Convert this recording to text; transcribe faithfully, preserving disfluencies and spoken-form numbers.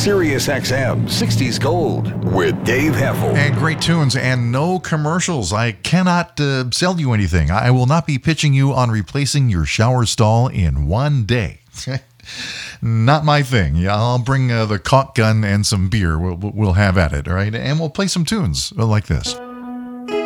Sirius X M sixties Gold with Dave Heffel. And great tunes and no commercials. I cannot uh, sell you anything. I will not be pitching you on replacing your shower stall in one day. Not my thing. Yeah, I'll bring uh, the caulk gun and some beer. We'll, we'll have at it, all right? And we'll play some tunes like this.